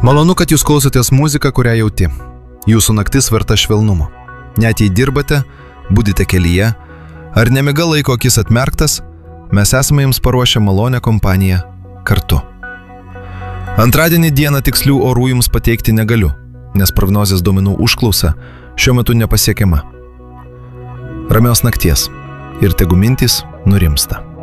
Malonu, kad jūs klausotės muziką, kurią jauti. Jūsų naktis verta švelnumo. Net jei dirbate, budite kelyje, ar nemiga laiko akis atmerktas, mes esame jums paruošę malonę kompaniją kartu. Antradienį dieną tikslių orų jums pateikti negaliu, nes prognozės duomenų užklausa šiuo metu nepasiekiama. Ramios nakties ir tegu mintys nurimsta.